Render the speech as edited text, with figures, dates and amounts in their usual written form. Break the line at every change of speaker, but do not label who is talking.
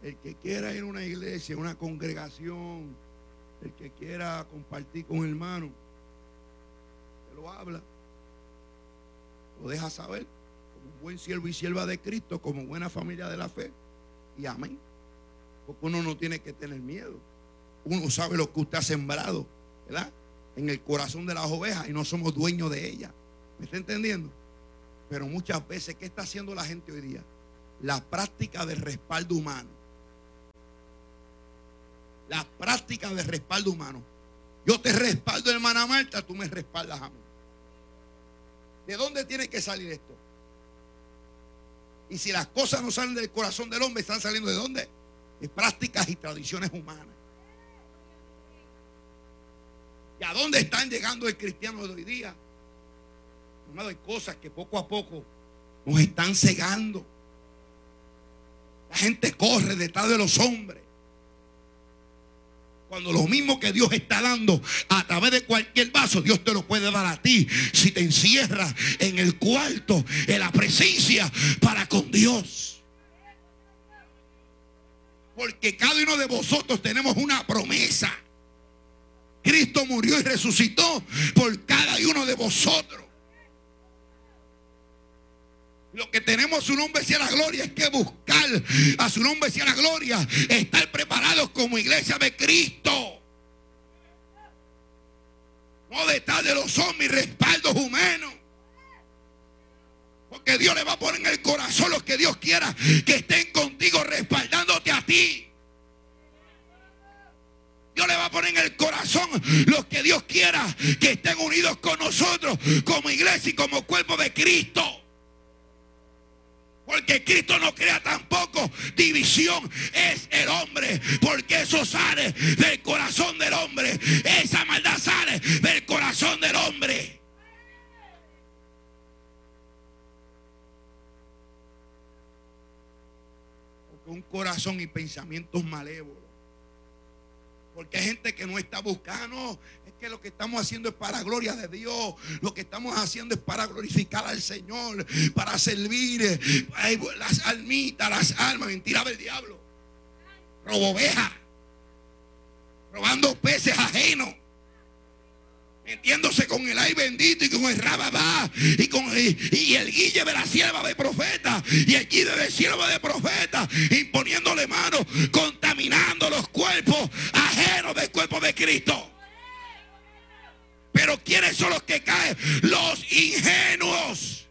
El que quiera ir a una iglesia, una congregación, el que quiera compartir con hermanos, se lo habla, lo deja saber, como un buen siervo y sierva de Cristo, como buena familia de la fe, y amén. Porque uno no tiene que tener miedo. Uno sabe lo que usted ha sembrado, ¿verdad?, en el corazón de las ovejas, y no somos dueños de ellas. ¿Me está entendiendo? Pero muchas veces, ¿qué está haciendo la gente hoy día? La práctica de respaldo humano. La práctica de respaldo humano. Yo te respaldo, hermana Marta, tú me respaldas a mí. ¿De dónde tiene que salir esto? Y si las cosas no salen del corazón del hombre, ¿están saliendo de dónde? De prácticas y tradiciones humanas. ¿Y a dónde están llegando el cristiano de hoy día? Hermano, hay cosas que poco a poco nos están cegando. La gente corre detrás de los hombres, cuando lo mismo que Dios está dando a través de cualquier vaso, Dios te lo puede dar a ti si te encierras en el cuarto, en la presencia para con Dios. Porque cada uno de vosotros tenemos una promesa. Cristo murió y resucitó por cada uno de vosotros. Lo que tenemos, su nombre sea la gloria, es que buscar a su nombre sea la gloria, estar preparados como iglesia de Cristo. No detrás de los hombres y respaldos humanos. Porque Dios le va a poner en el corazón los que Dios quiera que estén contigo respaldándote a ti. Dios le va a poner en el corazón los que Dios quiera que estén unidos con nosotros como iglesia y como cuerpo de Cristo. Porque Cristo no crea tampoco división, es el hombre, porque eso sale del corazón del hombre, esa maldad sale del corazón del hombre. Porque un corazón y pensamientos malévolos. Porque hay gente que no está buscando, es que lo que estamos haciendo es para gloria de Dios, lo que estamos haciendo es para glorificar al Señor, para servir las almitas, las almas, mentira del diablo, robo ovejas, robando peces ajenos, metiéndose con el ay bendito y con el rababá y el guille de la sierva de profeta y el guille de sierva de profeta, imponiéndole manos, contaminando los cuerpos ajenos del cuerpo de Cristo. Pero ¿quiénes son los que caen? Los ingenuos.